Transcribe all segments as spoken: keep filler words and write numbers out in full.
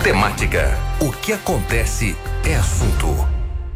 Temática. O que acontece é assunto.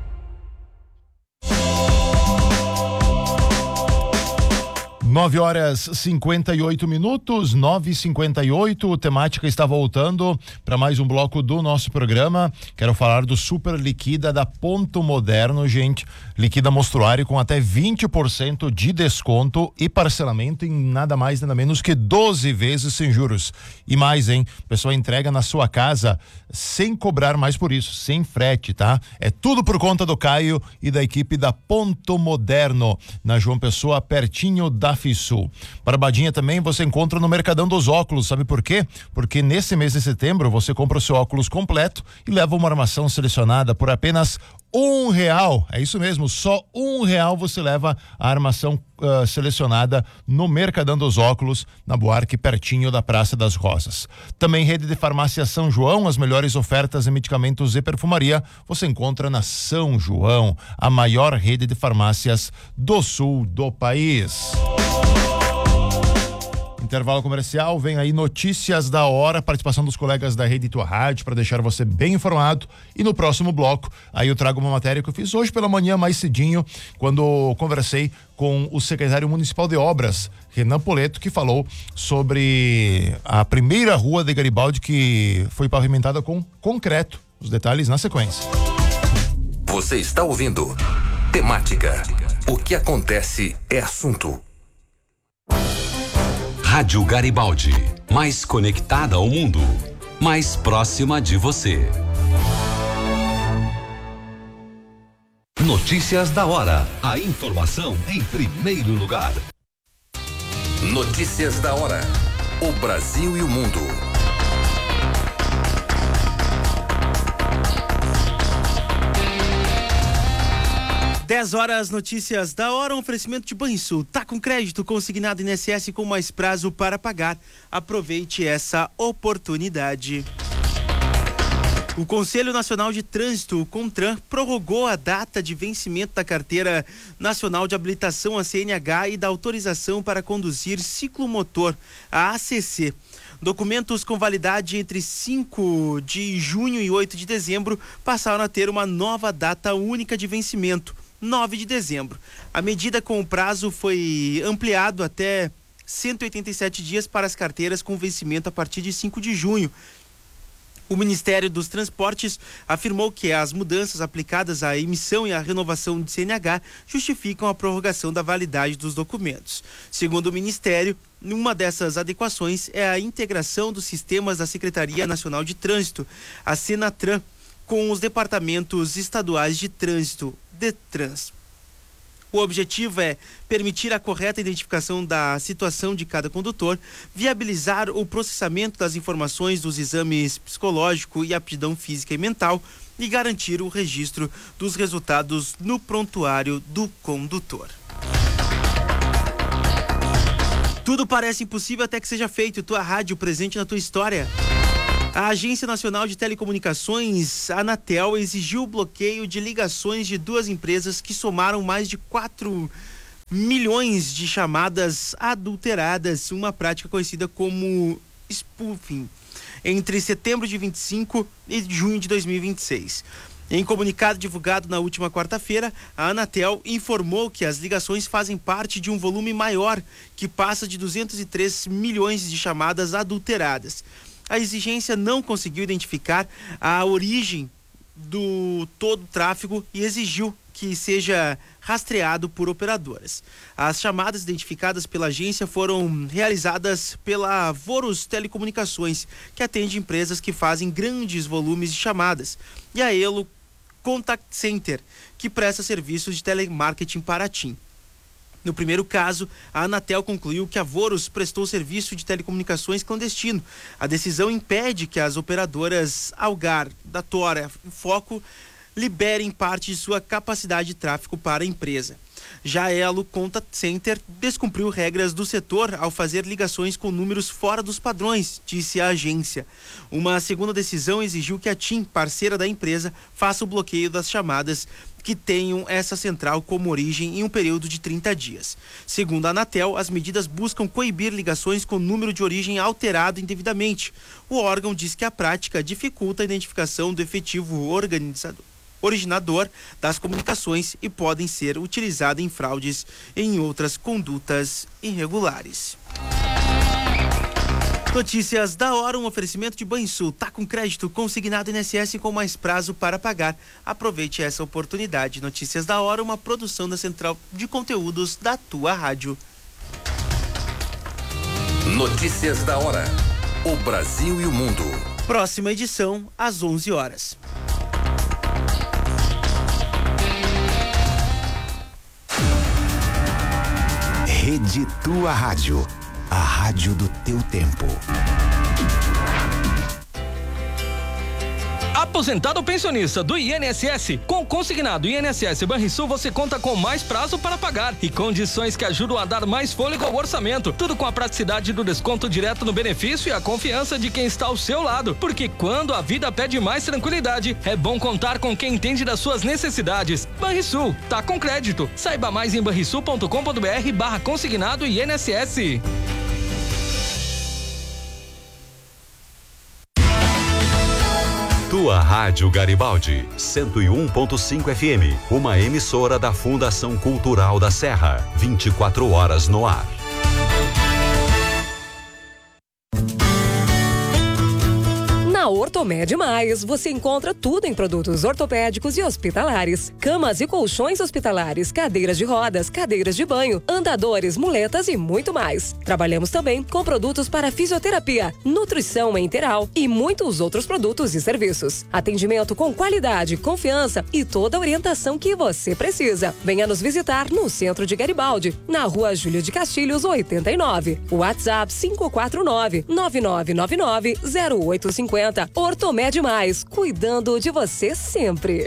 Nove horas cinquenta e oito minutos, nove e cinquenta e oito. Temática está voltando para mais um bloco do nosso programa. Quero falar do Super Liquida da Ponto Moderno, gente. Liquida mostruário com até vinte por cento de desconto e parcelamento em nada mais, nada menos que doze vezes sem juros. E mais, hein? A pessoa entrega na sua casa sem cobrar mais por isso, sem frete, tá? É tudo por conta do Caio e da equipe da Ponto Moderno, na João Pessoa, pertinho da Fisul. Barbadinha também você encontra no Mercadão dos Óculos, sabe por quê? Porque nesse mês de setembro você compra o seu óculos completo e leva uma armação selecionada por apenas um real. É isso mesmo, só um real você leva a armação uh, selecionada no Mercadão dos Óculos, na Buarque, pertinho da Praça das Rosas. Também rede de farmácia São João, as melhores ofertas em medicamentos e perfumaria você encontra na São João, a maior rede de farmácias do sul do país. Intervalo comercial, vem aí notícias da hora, participação dos colegas da Rede Tua Rádio para deixar você bem informado. E no próximo bloco, aí eu trago uma matéria que eu fiz hoje pela manhã, mais cedinho, quando conversei com o secretário municipal de obras, Renan Poleto, que falou sobre a primeira rua de Garibaldi que foi pavimentada com concreto. Os detalhes na sequência. Você está ouvindo Temática. O que acontece é assunto. Rádio Garibaldi, mais conectada ao mundo, mais próxima de você. Notícias da hora, a informação em primeiro lugar. Notícias da hora, o Brasil e o mundo. dez horas, notícias da hora, um oferecimento de Banrisul. Tá com crédito consignado I N S S com mais prazo para pagar. Aproveite essa oportunidade. O Conselho Nacional de Trânsito, o CONTRAN, prorrogou a data de vencimento da Carteira Nacional de Habilitação, a C N H, e da autorização para conduzir ciclomotor, a A C C. Documentos com validade entre cinco de junho e oito de dezembro passaram a ter uma nova data única de vencimento, nove de dezembro. A medida com o prazo foi ampliado até cento e oitenta e sete dias para as carteiras com vencimento a partir de cinco de junho. O Ministério dos Transportes afirmou que as mudanças aplicadas à emissão e à renovação de C N H justificam a prorrogação da validade dos documentos. Segundo o Ministério, uma dessas adequações é a integração dos sistemas da Secretaria Nacional de Trânsito, a Senatran, com os departamentos estaduais de trânsito, DETRANS. O objetivo é permitir a correta identificação da situação de cada condutor, viabilizar o processamento das informações dos exames psicológico e aptidão física e mental e garantir o registro dos resultados no prontuário do condutor. Tudo parece impossível até que seja feito. Tua rádio presente na tua história. A Agência Nacional de Telecomunicações, a Anatel, exigiu o bloqueio de ligações de duas empresas que somaram mais de quatro milhões de chamadas adulteradas, uma prática conhecida como spoofing, entre setembro de vinte e cinco e junho de dois mil e vinte e seis. Em comunicado divulgado na última quarta-feira, a Anatel informou que as ligações fazem parte de um volume maior, que passa de duzentos e três milhões de chamadas adulteradas. A exigência não conseguiu identificar a origem do todo o tráfego e exigiu que seja rastreado por operadoras. As chamadas identificadas pela agência foram realizadas pela Vorus Telecomunicações, que atende empresas que fazem grandes volumes de chamadas, e a Elo Contact Center, que presta serviços de telemarketing para TIM. No primeiro caso, a Anatel concluiu que a Vorus prestou serviço de telecomunicações clandestino. A decisão impede que as operadoras Algar, Datora e Foco liberem parte de sua capacidade de tráfego para a empresa. Já a Elo Contact Center descumpriu regras do setor ao fazer ligações com números fora dos padrões, disse a agência. Uma segunda decisão exigiu que a TIM, parceira da empresa, faça o bloqueio das chamadas que tenham essa central como origem em um período de trinta dias. Segundo a Anatel, as medidas buscam coibir ligações com número de origem alterado indevidamente. O órgão diz que a prática dificulta a identificação do efetivo organizador. originador das comunicações e podem ser utilizadas em fraudes e em outras condutas irregulares. Notícias da hora, um oferecimento de Banrisul. Tá com crédito consignado I N S S com mais prazo para pagar. Aproveite essa oportunidade. Notícias da hora, uma produção da Central de Conteúdos da tua rádio. Notícias da hora. O Brasil e o mundo. Próxima edição, às onze horas. Rede Tua Rádio, a rádio do teu tempo. Aposentado ou pensionista do I N S S, com consignado I N S S Banrisul você conta com mais prazo para pagar e condições que ajudam a dar mais fôlego ao orçamento. Tudo com a praticidade do desconto direto no benefício e a confiança de quem está ao seu lado. Porque quando a vida pede mais tranquilidade, é bom contar com quem entende das suas necessidades. Banrisul, tá com crédito. Saiba mais em banrisul ponto com ponto br barra consignado I N S S. Tua Rádio Garibaldi, cento e um ponto cinco F M, uma emissora da Fundação Cultural da Serra, vinte e quatro horas no ar. Na Ortomed Mais, você encontra tudo em produtos ortopédicos e hospitalares. Camas e colchões hospitalares, cadeiras de rodas, cadeiras de banho, andadores, muletas e muito mais. Trabalhamos também com produtos para fisioterapia, nutrição enteral e muitos outros produtos e serviços. Atendimento com qualidade, confiança e toda a orientação que você precisa. Venha nos visitar no centro de Garibaldi, na rua Júlio de Castilhos, oitenta e nove. WhatsApp cinco quatro nove, nove nove nove nove, zero oito cinco zero. Ortomed Mais, cuidando de você sempre.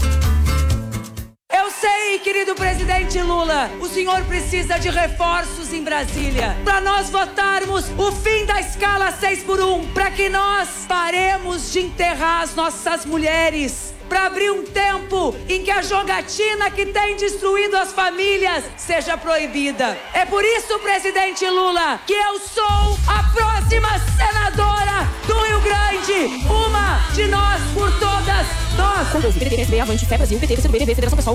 Eu sei, querido presidente Lula, o senhor precisa de reforços em Brasília para nós votarmos o fim da escala seis por um, para que nós paremos de enterrar as nossas mulheres, para abrir um tempo em que a jogatina que tem destruído as famílias seja proibida. É por isso, presidente Lula, que eu sou a próxima senadora do Rio Grande, uma de nós por todas nós. P T, P S B, Avante, Fé Brasil, P T, P C B, Federação Pessoal.